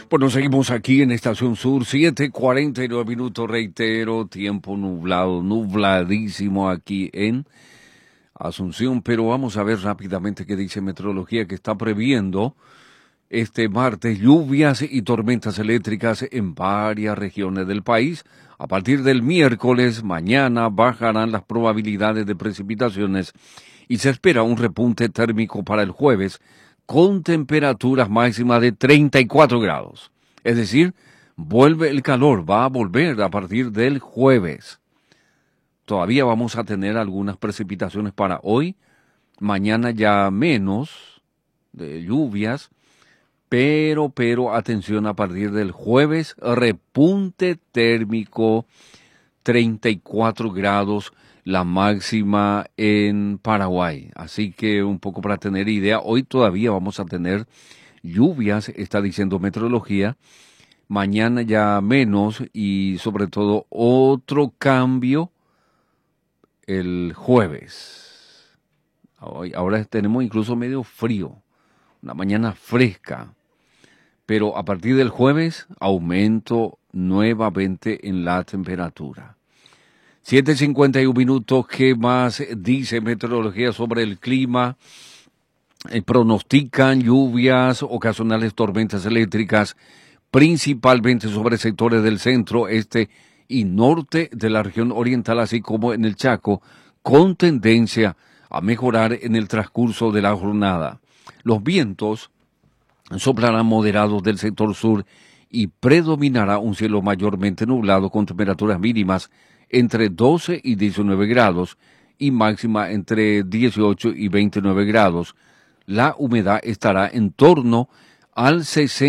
Bueno, seguimos aquí en Estación Sur, 7:49 minutos, reitero, tiempo nublado, nubladísimo aquí en Asunción, pero vamos a ver rápidamente qué dice Meteorología, que está previendo este martes lluvias y tormentas eléctricas en varias regiones del país. A partir del miércoles, mañana, bajarán las probabilidades de precipitaciones y se espera un repunte térmico para el jueves, con temperaturas máximas de 34 grados. Es decir, vuelve el calor, va a volver a partir del jueves. Todavía vamos a tener algunas precipitaciones para hoy, mañana ya menos de lluvias, pero atención, a partir del jueves, repunte térmico, 34 grados, la máxima en Paraguay. Así que un poco para tener idea, hoy todavía vamos a tener lluvias, está diciendo Meteorología, mañana ya menos y sobre todo otro cambio el jueves. Ahora tenemos incluso medio frío, una mañana fresca, pero a partir del jueves aumento nuevamente en la temperatura. 7:51 minutos, ¿qué más dice Meteorología sobre el clima? Pronostican lluvias, ocasionales tormentas eléctricas, principalmente sobre sectores del centro, este y norte de la región oriental, así como en el Chaco, con tendencia a mejorar en el transcurso de la jornada. Los vientos soplarán moderados del sector sur y predominará un cielo mayormente nublado con temperaturas mínimas entre 12 y 19 grados y máxima entre 18 y 29 grados. La humedad estará en torno al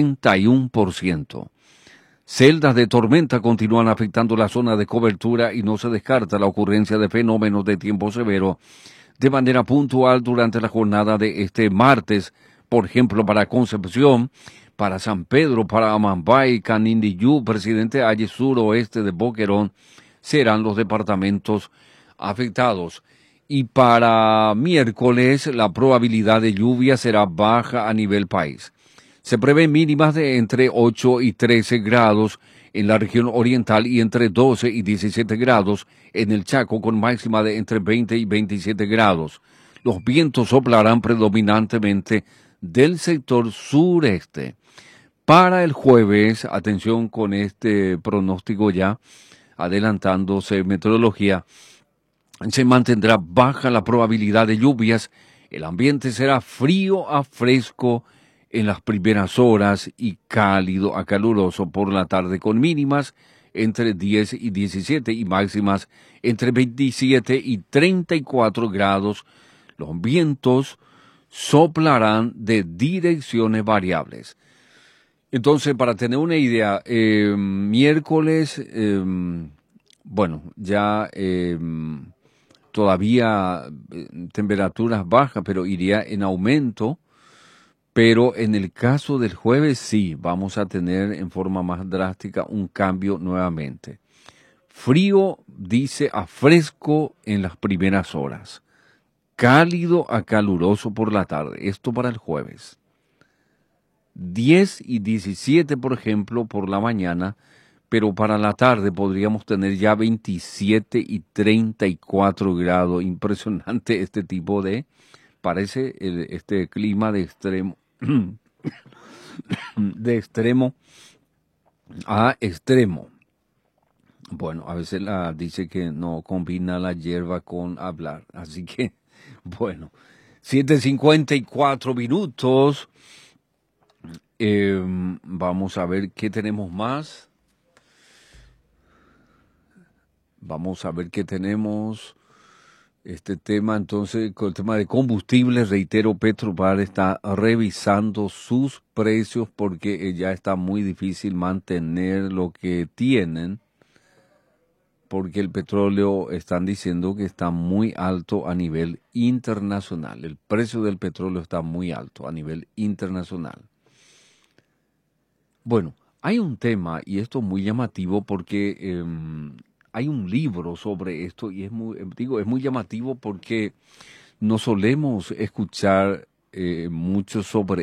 61%. Celdas de tormenta continúan afectando la zona de cobertura y no se descarta la ocurrencia de fenómenos de tiempo severo de manera puntual durante la jornada de este martes, por ejemplo, para Concepción, para San Pedro, para Amambay, Canindiyú, Presidente Valle suroeste de Boquerón, serán los departamentos afectados. Y para miércoles la probabilidad de lluvia será baja a nivel país. Se prevén mínimas de entre 8 y 13 grados en la región oriental y entre 12 y 17 grados en el Chaco, con máxima de entre 20 y 27 grados. Los vientos soplarán predominantemente del sector sureste. Para el jueves, atención con este pronóstico ya, adelantándose Meteorología, se mantendrá baja la probabilidad de lluvias, el ambiente será frío a fresco en las primeras horas y cálido a caluroso por la tarde, con mínimas entre 10 y 17 y máximas entre 27 y 34 grados. Los vientos soplarán de direcciones variables. Entonces, para tener una idea, miércoles, ya todavía temperaturas bajas, pero iría en aumento. Pero en el caso del jueves sí, vamos a tener en forma más drástica un cambio nuevamente. Frío, dice, a fresco en las primeras horas. Cálido a caluroso por la tarde. Esto para el jueves. 10 y 17, por ejemplo, por la mañana, pero para la tarde podríamos tener ya 27 y 34 grados. Impresionante este tipo de, parece este clima de extremo, de extremo a extremo. Bueno, a veces dice que no combina la hierba con hablar, así que, bueno, 7:54 minutos. Vamos a ver qué tenemos más. Vamos a ver qué tenemos. Este tema, entonces, con el tema de combustibles, reitero, Petrobar está revisando sus precios porque ya está muy difícil mantener lo que tienen, porque el petróleo están diciendo que está muy alto a nivel internacional. El precio del petróleo está muy alto a nivel internacional. Bueno, hay un tema, y esto es muy llamativo porque hay un libro sobre esto y es muy llamativo porque no solemos escuchar mucho sobre